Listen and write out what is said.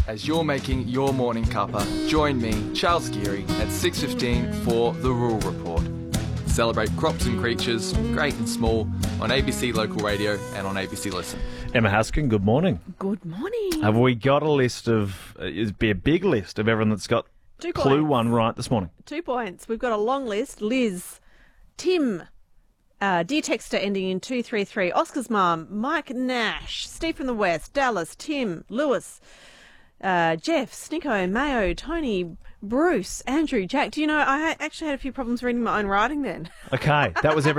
As you're making your morning cuppa, join me, Charles Geary, at 6:15 for The Rural Report. Celebrate crops and creatures, great and small, on ABC Local Radio and on ABC Listen. Emma Haskin, good morning. Good morning. Have we got a list of, it'd be a big list of everyone that's got 2 Clue points. 1 right this morning? 2 points. We've got a long list. Liz, Tim, dear Texter ending in 233, Oscar's mum, Mike Nash, Steve from the West, Dallas, Tim, Lewis, Jeff, Snicko, Mayo, Tony, Bruce, Andrew, Jack. Do you know, I actually had a few problems reading my own writing then. Okay, that was every